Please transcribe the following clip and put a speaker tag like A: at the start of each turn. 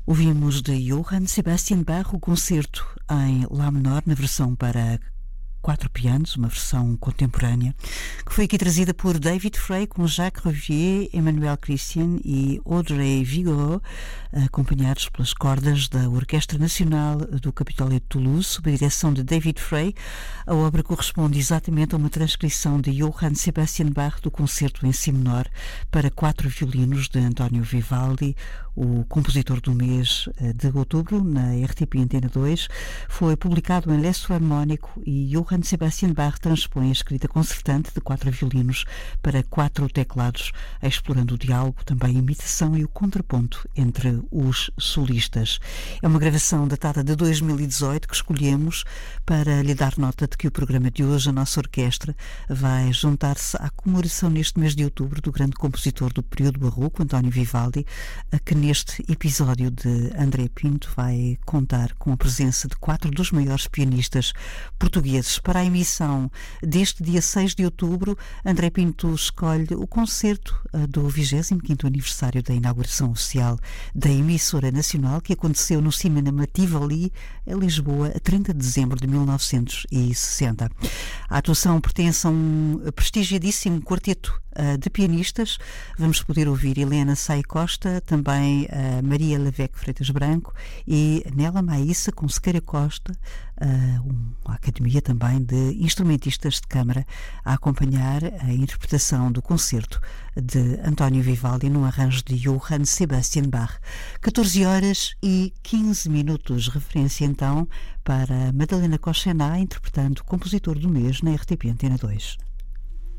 A: Ouvimos de Johann Sebastian Bach o concerto em Lá menor, na versão para 4 pianos, uma versão contemporânea, que foi aqui trazida por David Frey com Jacques Revier, Emmanuel Christian e Audrey Vigoureux, acompanhados pelas cordas da Orquestra Nacional do Capitólio de Toulouse, sob a direção de David Frey. A obra corresponde exatamente a uma transcrição de Johann Sebastian Bach do concerto em si menor para 4 violinos de António Vivaldi, o compositor do mês de outubro, na RTP Antena 2. Foi publicado em Lesso Harmónico e Johann Sebastian Bach transpõe a escrita concertante de 4 violinos para 4 teclados, explorando o diálogo, também a imitação e o contraponto entre os solistas. É uma gravação datada de 2018 que escolhemos para lhe dar nota de que o programa de hoje, a nossa orquestra, vai juntar-se à comemoração neste mês de outubro do grande compositor do período barroco, António Vivaldi, que neste episódio de André Pinto vai contar com a presença de 4 dos maiores pianistas portugueses. Para a emissão deste dia 6 de outubro, André Pinto escolhe o concerto do 25º aniversário da inauguração oficial da emissora nacional, que aconteceu no Cinema Tivoli, em Lisboa, a 30 de dezembro de 1960. A atuação pertence a um prestigiadíssimo quarteto de pianistas. Vamos poder ouvir Helena Sai Costa, também Maria Levesque Freitas Branco e Nela Maíssa com Sequeira Costa, uma academia também de instrumentistas de câmara, a acompanhar a interpretação do concerto de António Vivaldi num arranjo de Johann Sebastian Bach. 14 horas e 15 minutos, referência então para Madalena Cochená interpretando o compositor do mês na RTP Antena 2.